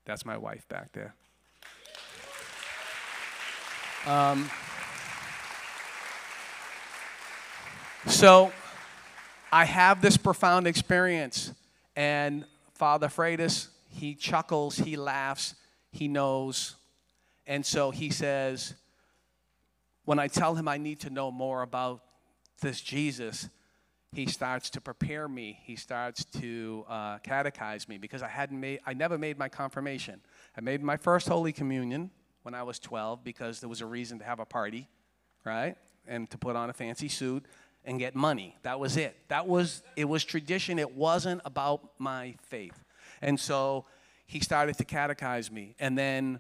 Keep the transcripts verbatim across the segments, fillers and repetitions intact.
That's my wife back there. Um, so I have this profound experience, and Father Freitas, he chuckles, he laughs, he knows, and so he says, when I tell him I need to know more about this Jesus, he starts to prepare me. He starts to uh, catechize me because I hadn't made, I never made my confirmation. I made my first Holy Communion when I was twelve because there was a reason to have a party, right? And to put on a fancy suit and get money. That was it. That was, it was tradition. It wasn't about my faith. And so he started to catechize me. And then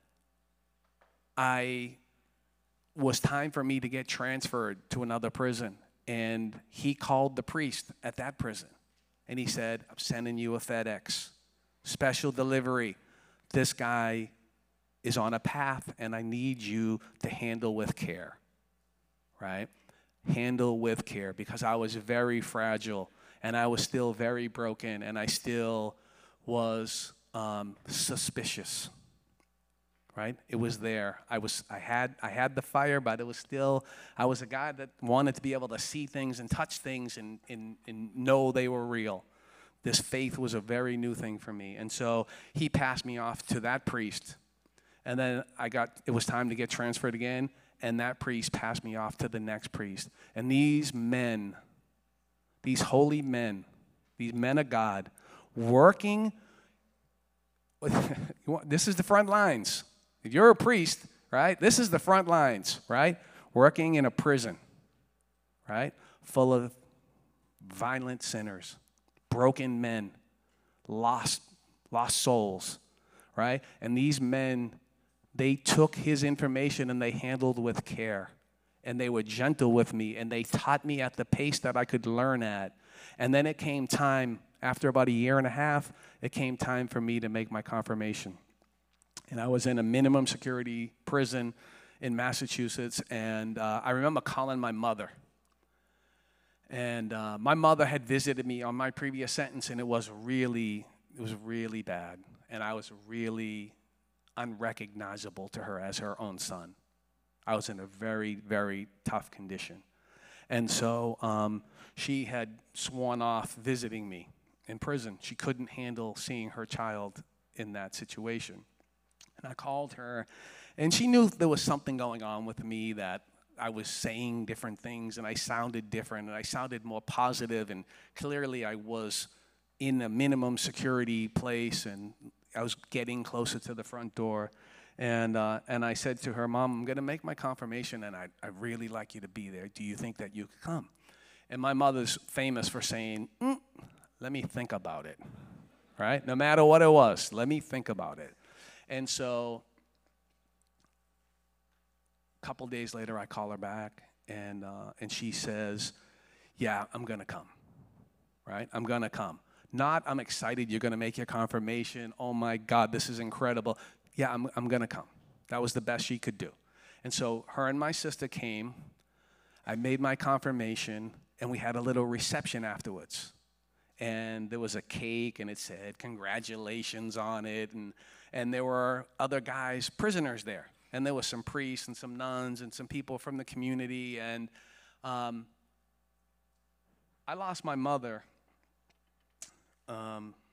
I was time for me to get transferred to another prison. And he called the priest at that prison. And he said, I'm sending you a FedEx. Special delivery. This guy is on a path, and I need you to handle with care. Right? Handle with care, because I was very fragile, and I was still very broken, and I still was um, suspicious. Right? It was there. I was. I had. I had the fire, but it was still. I was a guy that wanted to be able to see things and touch things and and, and know they were real. This faith was a very new thing for me, and so he passed me off to that priest, and then I got. It was time to get transferred again, and that priest passed me off to the next priest. And these men, these holy men, these men of God, working. This is the front lines. If you're a priest, right, this is the front lines, right? Working in a prison, right, full of violent sinners, broken men, lost, lost souls, right? And these men, they took his information and they handled with care. And they were gentle with me, and they taught me at the pace that I could learn at. And then it came time, after about a year and a half, it came time for me to make my confirmation. And I was in a minimum security prison in Massachusetts, and uh, I remember calling my mother. And uh, my mother had visited me on my previous sentence, and it was really, it was really bad. And I was really unrecognizable to her as her own son. I was in a very, very tough condition. And so um, she had sworn off visiting me in prison. She couldn't handle seeing her child in that situation. And I called her, and she knew there was something going on with me, that I was saying different things, and I sounded different, and I sounded more positive, and clearly I was in a minimum security place, and I was getting closer to the front door. And uh, and I said to her, Mom, I'm going to make my confirmation, and I I'd really like you to be there. Do you think that you could come? And my mother's famous for saying, mm, let me think about it, right? No matter what it was, let me think about it. And so a couple days later, I call her back, and uh, and she says, yeah, I'm going to come, right? I'm going to come. Not, I'm excited you're going to make your confirmation. Oh, my God, this is incredible. Yeah, I'm, I'm going to come. That was the best she could do. And so her and my sister came. I made my confirmation, and we had a little reception afterwards. And there was a cake, and it said congratulations on it. And, and there were other guys, prisoners there. And there were some priests and some nuns and some people from the community. And um, I lost my mother. Um,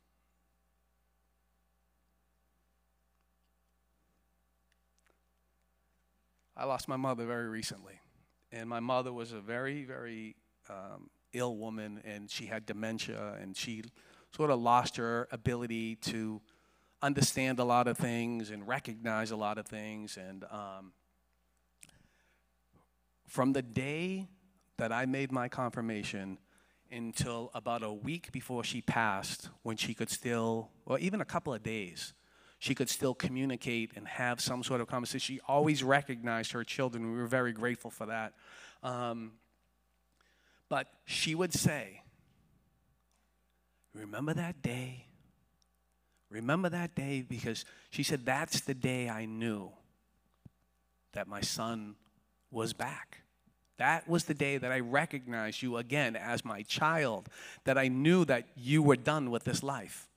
I lost my mother very recently, and my mother was a very, very um, ill woman, and she had dementia, and she sort of lost her ability to understand a lot of things and recognize a lot of things. And um, from the day that I made my confirmation until about a week before she passed, when she could still, or even a couple of days, she could still communicate and have some sort of conversation. She always recognized her children. We were very grateful for that. Um, but she would say, remember that day? Remember that day? Because she said, that's the day I knew that my son was back. That was the day that I recognized you again as my child, that I knew that you were done with this life.